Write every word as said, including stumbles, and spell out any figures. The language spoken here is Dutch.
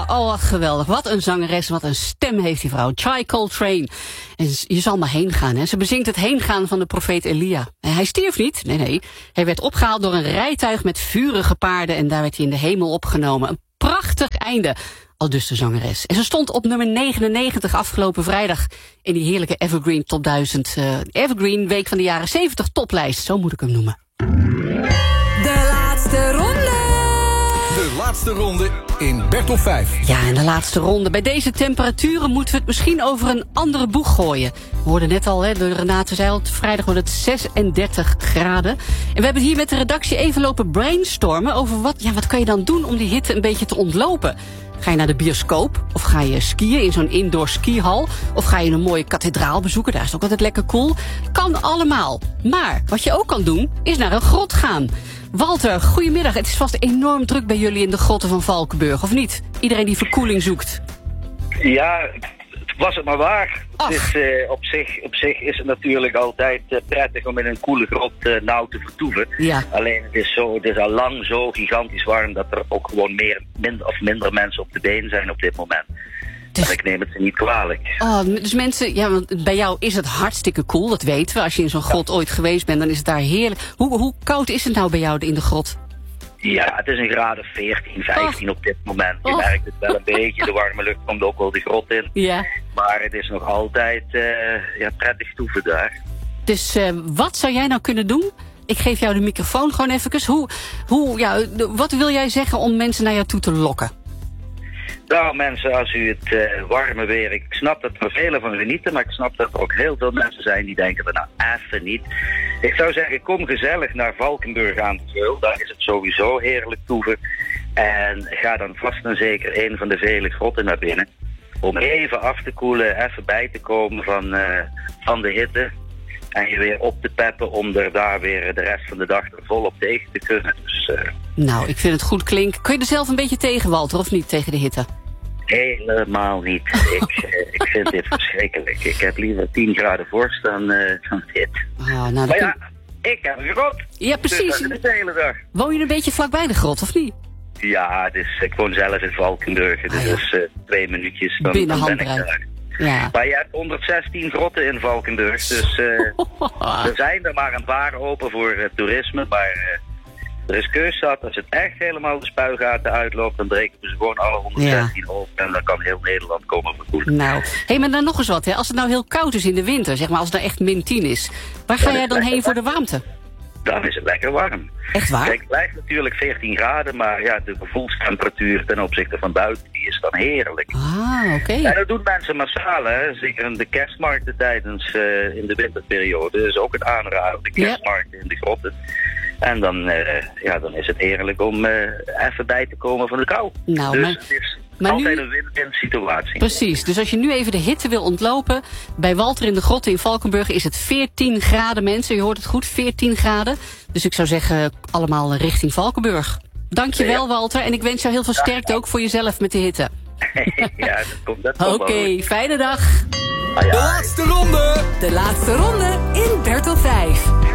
oh wat geweldig. Wat een zangeres, wat een stem heeft die vrouw. Chai Coltrane. En je zal maar heen gaan, hè. Ze bezingt het heengaan van de profeet Elia. En hij stierf niet, nee nee. Hij werd opgehaald door een rijtuig met vurige paarden en daar werd hij in de hemel opgenomen. Een prachtig einde. Al dus de zangeres. En ze stond op nummer negenennegentig afgelopen vrijdag in die heerlijke Evergreen Top duizend. Uh, Evergreen Week van de jaren zeventig toplijst, zo moet ik hem noemen. De laatste ronde. De laatste ronde in Bertop vijf. Ja, in de laatste ronde. Bij deze temperaturen moeten we het misschien over een andere boeg gooien. We hoorden net al, hè, de Renate zei al, vrijdag wordt het zesendertig graden. En we hebben hier met de redactie even lopen brainstormen over wat, ja, wat kan je dan doen om die hitte een beetje te ontlopen. Ga je naar de bioscoop? Of ga je skiën in zo'n indoor skihal? Of ga je een mooie kathedraal bezoeken? Daar is het ook altijd lekker cool. Kan allemaal. Maar wat je ook kan doen, is naar een grot gaan. Walter, goedemiddag. Het is vast enorm druk bij jullie in de grotten van Valkenburg, of niet? Iedereen die verkoeling zoekt. Ja, was het maar waar. Het is, uh, op, zich, op zich is het natuurlijk altijd uh, prettig om in een koele grot uh, nauw te vertoeven. Ja. Alleen het is, zo, het is al lang zo gigantisch warm dat er ook gewoon meer minder, of minder mensen op de been zijn op dit moment. Dus... Maar ik neem het ze niet kwalijk. Oh, dus mensen, ja, want bij jou is het hartstikke cool, dat weten we. Als je in zo'n grot ja. ooit geweest bent, dan is het daar heerlijk. Hoe, hoe koud is het nou bij jou in de grot? Ja, het is een graden veertien, vijftien oh. op dit moment. Je oh. merkt het wel een beetje. De warme lucht komt ook wel de grot in. Ja. Maar het is nog altijd uh, ja, prettig toeven daar. Dus uh, wat zou jij nou kunnen doen? Ik geef jou de microfoon gewoon even. Hoe, hoe, ja, wat wil jij zeggen om mensen naar jou toe te lokken? Nou mensen, als u het uh, warme weer... Ik snap dat er velen van genieten, maar ik snap dat er ook heel veel mensen zijn die denken van nou, even niet. Ik zou zeggen, kom gezellig naar Valkenburg aan de Veul. Daar is het sowieso heerlijk toeven. En ga dan vast en zeker een van de vele grotten naar binnen. Om even af te koelen, even bij te komen van, uh, van de hitte. En je weer op te peppen om er daar weer de rest van de dag er volop tegen te kunnen. Dus, uh, nou, ik vind het goed klinken. Kun je er zelf een beetje tegen, Walter, of niet, tegen de hitte? Helemaal niet. ik, uh, ik vind dit verschrikkelijk. Ik heb liever tien graden vorst dan, uh, dan dit. Oh, nou, maar ja, kun... ik heb een grot. Ja, precies. Dus de hele dag. Woon je een beetje vlakbij de grot, of niet? Ja, dus, ik woon zelf in Valkenburg. Dus, ah, ja. dus uh, twee minuutjes, dan, dan ben ik daar. Ja. Maar je hebt honderdzestien grotten in Valkenburg, dus uh, er zijn er maar een paar open voor uh, toerisme, maar uh, er is keus zat. Als het echt helemaal de spuigaten uitloopt, dan breken we ze gewoon alle honderdzestien ja. open en dan kan heel Nederland komen verkoelen. Nou, hé, hey, maar dan nog eens wat, hè. Als het nou heel koud is in de winter, zeg maar als het nou echt min tien is, waar ga jij dan heen voor de warmte? Dan is het lekker warm. Echt waar? Kijk, het blijft natuurlijk veertien graden, maar ja, de gevoelstemperatuur ten opzichte van buiten, die is dan heerlijk. Ah, oké. Okay. En dat doen mensen massaal, hè. Zeker in de kerstmarkten tijdens, uh, in de winterperiode, is ook het aanraden, de kerstmarkten ja. in de grotten. En dan, uh, ja, dan is het heerlijk om uh, even bij te komen van de kou. Nou, dus maar... het is Maar altijd nu... een win-win situatie. Precies, dus als je nu even de hitte wil ontlopen, bij Walter in de Grotten in Valkenburg is het veertien graden, mensen. Je hoort het goed, veertien graden. Dus ik zou zeggen, allemaal richting Valkenburg. Dankjewel, ja. Walter, en ik wens jou heel veel sterkte ook voor jezelf met de hitte. Ja, dat komt, dat komt Oké, okay, fijne dag. De laatste ronde! De laatste ronde in Bertop vijf.